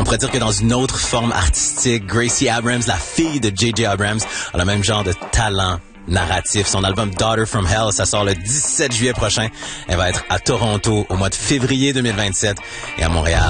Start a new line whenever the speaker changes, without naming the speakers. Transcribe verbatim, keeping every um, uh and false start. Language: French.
On pourrait dire que dans une autre forme artistique, Gracie Abrams, la fille de J J Abrams, a le même genre de talent narratif. Son album Daughter from Hell, ça sort le dix-sept juillet prochain. Elle va être à Toronto au mois de février deux mille vingt-sept et à Montréal